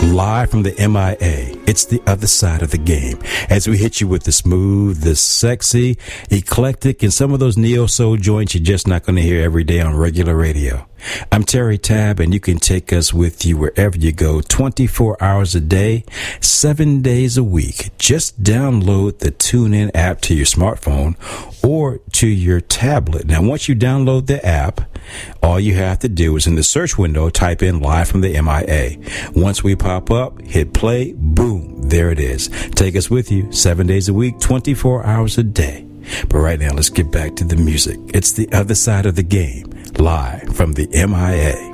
Live from the MIA, it's the other side of the game. As we hit you with the smooth, the sexy, eclectic, and some of those neo-soul joints you're just not going to hear every day on regular radio. I'm Terry Tabb, and you can take us with you wherever you go, 24 hours a day, 7 days a week. Just download the TuneIn app to your smartphone or to your tablet. Now, once you download the app, all you have to do is in the search window, type in Live from the MIA. Once we pop up, hit play, boom, there it is. Take us with you 7 days a week, 24 hours a day. But right now, let's get back to the music. It's the other side of the game, live from the MIA.